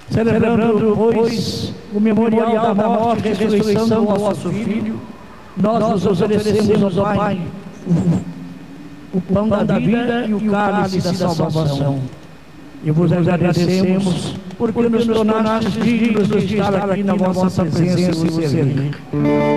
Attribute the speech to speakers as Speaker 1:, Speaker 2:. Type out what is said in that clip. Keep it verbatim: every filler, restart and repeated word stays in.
Speaker 1: Celebrando, pois, o memorial da morte e ressurreição do vosso Filho, nós nos oferecemos ao Pai o pão da vida e o cálice da salvação. E vos agradecemos porque nos tornastes dignos de estar aqui na vossa presença e vos servir.